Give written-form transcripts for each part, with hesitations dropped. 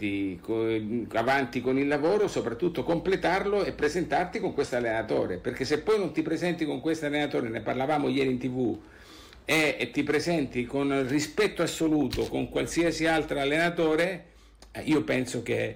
portarti avanti con il lavoro, soprattutto completarlo e presentarti con questo allenatore, perché se poi non ti presenti con questo allenatore, ne parlavamo ieri in TV, e ti presenti con rispetto assoluto con qualsiasi altro allenatore, io penso che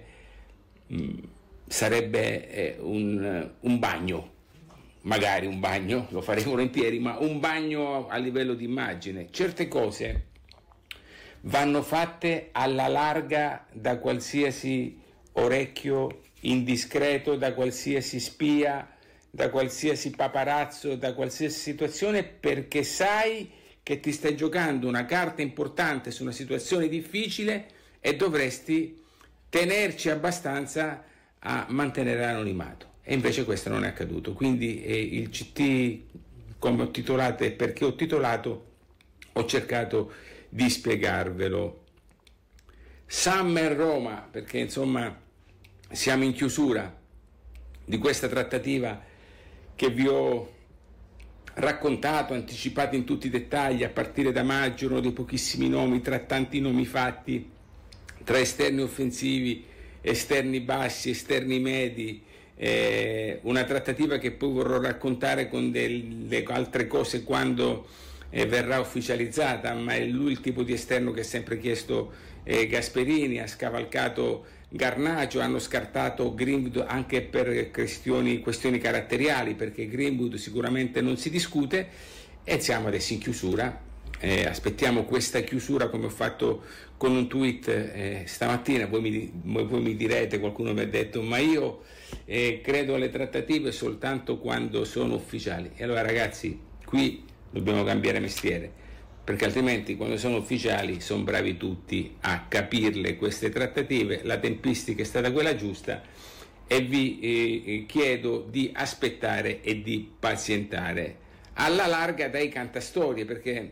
sarebbe un bagno, magari un bagno, lo farei volentieri, ma un bagno a livello di immagine. Certe cose vanno fatte alla larga da qualsiasi orecchio indiscreto, da qualsiasi spia, da qualsiasi paparazzo, da qualsiasi situazione, perché sai che ti stai giocando una carta importante su una situazione difficile e dovresti tenerci abbastanza a mantenere l'anonimato. E invece questo non è accaduto. Quindi il CT, come ho titolato e perché ho titolato, ho cercato di spiegarvelo. Summer Roma, perché insomma siamo in chiusura di questa trattativa che vi ho raccontato, anticipato in tutti i dettagli a partire da maggio, uno dei pochissimi nomi tra tanti nomi fatti, tra esterni offensivi, esterni bassi, esterni medi, una trattativa che poi vorrò raccontare con delle altre cose quando verrà ufficializzata, ma è lui il tipo di esterno che ha sempre chiesto Gasperini, ha scavalcato Garnacio, hanno scartato Greenwood anche per questioni caratteriali, perché Greenwood sicuramente non si discute, e siamo adesso in chiusura. Aspettiamo questa chiusura, come ho fatto con un tweet stamattina. Voi mi direte, qualcuno mi ha detto ma io credo alle trattative soltanto quando sono ufficiali, e allora ragazzi, qui dobbiamo cambiare mestiere, perché altrimenti quando sono ufficiali sono bravi tutti a capirle queste trattative, la tempistica è stata quella giusta, e vi chiedo di aspettare e di pazientare. Alla larga dai cantastorie, perché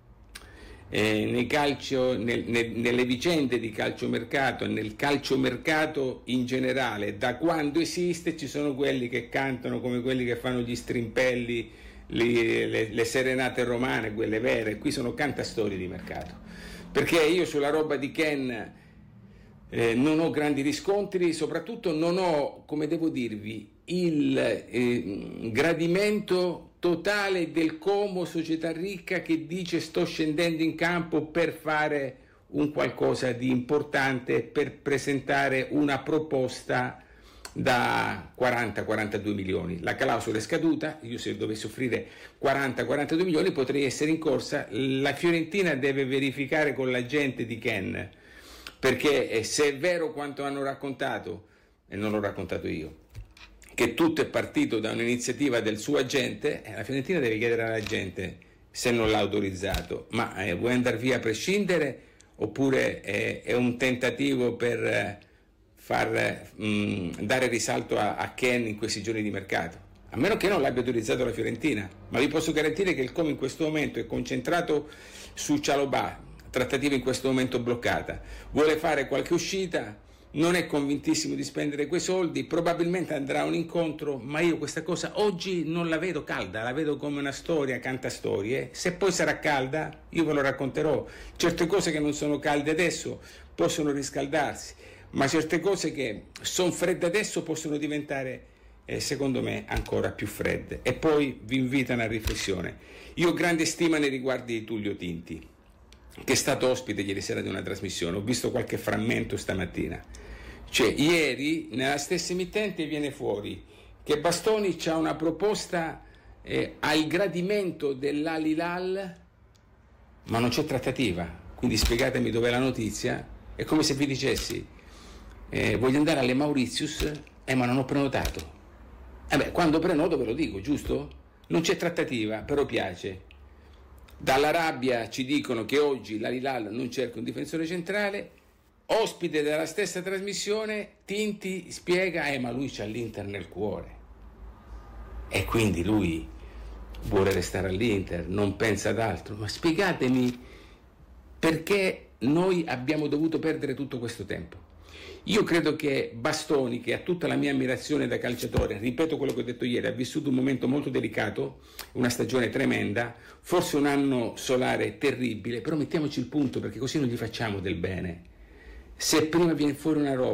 nelle vicende di calciomercato, nel calciomercato in generale, da quando esiste, ci sono quelli che cantano come quelli che fanno gli strimpelli, le serenate romane, quelle vere. Qui sono cantastorie di mercato, perché io sulla roba di Ken non ho grandi riscontri, soprattutto non ho, come devo dirvi, il gradimento totale del Como società ricca che dice sto scendendo in campo per fare un qualcosa di importante, per presentare una proposta da 40-42 milioni. La clausola è scaduta, io se dovessi offrire 40-42 milioni potrei essere in corsa. La Fiorentina deve verificare con l'agente di Ken, perché se è vero quanto hanno raccontato, e non l'ho raccontato io, che tutto è partito da un'iniziativa del suo agente, la Fiorentina deve chiedere all'agente se non l'ha autorizzato, ma vuoi andare via a prescindere, oppure è un tentativo per far dare risalto a Ken in questi giorni di mercato? A meno che non l'abbia autorizzato la Fiorentina, ma vi posso garantire che il Como in questo momento è concentrato su Cialobà, trattativa in questo momento bloccata, vuole fare qualche uscita, non è convintissimo di spendere quei soldi, probabilmente andrà a un incontro, ma io questa cosa oggi non la vedo calda, la vedo come una storia, cantastorie. Se poi sarà calda, io ve lo racconterò. Certe cose che non sono calde adesso possono riscaldarsi, ma certe cose che sono fredde adesso possono diventare, secondo me, ancora più fredde. E poi vi invito a una riflessione. Io ho grande stima nei riguardi di Tullio Tinti, che è stato ospite ieri sera di una trasmissione, ho visto qualche frammento stamattina. Cioè, ieri nella stessa emittente viene fuori che Bastoni c'ha una proposta al gradimento dell'Al Hilal, ma non c'è trattativa. Quindi spiegatemi dov'è la notizia. È come se vi dicessi voglio andare alle Mauritius, ma non ho prenotato. Quando prenoto ve lo dico, giusto? Non c'è trattativa, però piace. Dall'Arabia ci dicono che oggi l'Al Hilal non cerca un difensore centrale. Ospite della stessa trasmissione, Tinti spiega ma lui c'ha l'Inter nel cuore e quindi lui vuole restare all'Inter, non pensa ad altro. Ma spiegatemi perché noi abbiamo dovuto perdere tutto questo tempo. Io credo che Bastoni, che ha tutta la mia ammirazione da calciatore, ripeto quello che ho detto ieri, ha vissuto un momento molto delicato, una stagione tremenda, forse un anno solare terribile, però mettiamoci il punto, perché così non gli facciamo del bene. Se prima viene fuori una roba